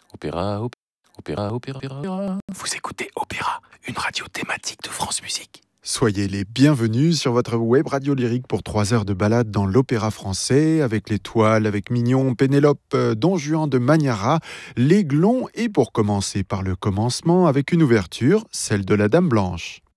Opéra, opéra, opéra. Vous écoutez Opéra, une radio thématique de France Musique. Soyez les bienvenus sur votre web radio lyrique pour 3 heures de balade dans l'opéra français avec l'Étoile, avec Mignon, Pénélope, Don Juan de Magnara, l'Aiglon et pour commencer par le commencement avec une ouverture, celle de la Dame Blanche.